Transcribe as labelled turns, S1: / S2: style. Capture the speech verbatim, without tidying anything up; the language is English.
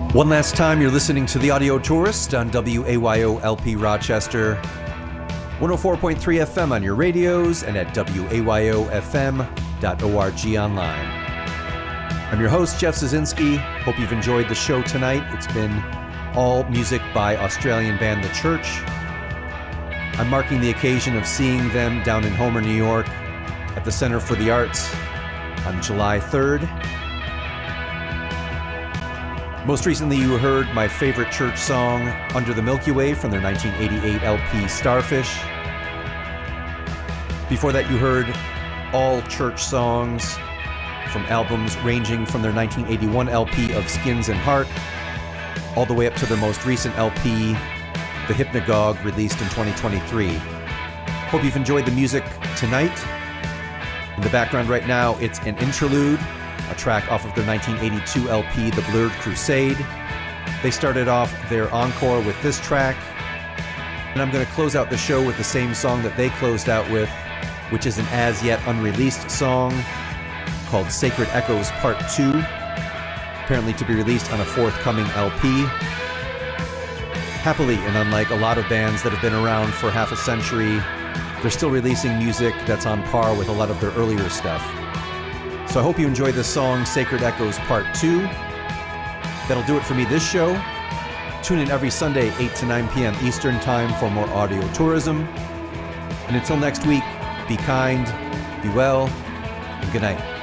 S1: One last time, you're listening to The Audio Tourist on W A Y O L P Rochester, one oh four point three F M on your radios and at W A Y O F M dot org online. I'm your host, Jeff Zazinski. Hope you've enjoyed the show tonight. It's been all music by Australian band The Church. I'm marking the occasion of seeing them down in Homer, New York at the Center for the Arts on July third. Most recently, you heard my favorite Church song, Under the Milky Way, from their nineteen eighty-eight L P Starfish. Before that, you heard all Church songs from albums ranging from their nineteen eighty-one L P of Skins and Heart, all the way up to their most recent L P, The Hypnagogue, released in twenty twenty-three. Hope you've enjoyed the music tonight. In the background right now, it's an interlude, a track off of their nineteen eighty-two L P, The Blurred Crusade. They started off their encore with this track, and I'm going to close out the show with the same song that they closed out with, which is an as-yet unreleased song called Sacred Echoes Part two, apparently to be released on a forthcoming L P. Happily, and unlike a lot of bands that have been around for half a century, they're still releasing music that's on par with a lot of their earlier stuff. So I hope you enjoy this song, Sacred Echoes Part two. That'll do it for me this show. Tune in every Sunday, eight to nine p.m. Eastern Time for more audio tourism. And until next week, be kind, be well, and good night.